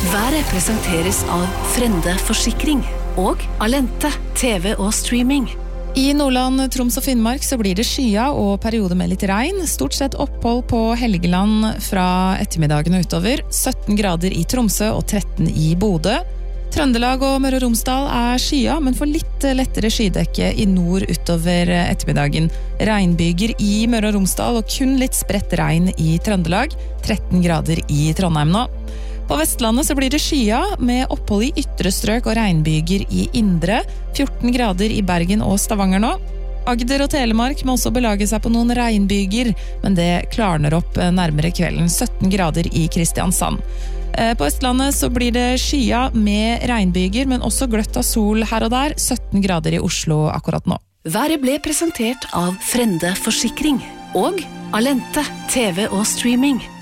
Været presenteres av Frende Forsikring og Alente, TV og streaming. I Nordland, Troms og Finnmark så blir det skya og perioder med litt regn. Stort sett opphold på Helgeland fra ettermiddagen og utover. 17 grader i Tromsø og 13 i Bodø. Trøndelag og Møre og Romsdal er skya, men får litt lettere skydekke i nord utover ettermiddagen. Regnbyger i Møre og Romsdal og kun litt spredt regn i Trøndelag. 13 grader i Trondheim nå. På Vestlandet så blir det skya med opphold i ytre strøk og regnbyger i indre. 14 grader i Bergen og Stavanger nå. Agder og Telemark må også belage seg på noen regnbyger, men det klarner opp nærmere kvelden. 17 grader i Kristiansand. På Østlandet så blir det skya med regnbyger, men også gløtt av sol her og der. 17 grader i Oslo akkurat nå. Været ble presentert av Frende Forsikring og Alente, TV og streaming.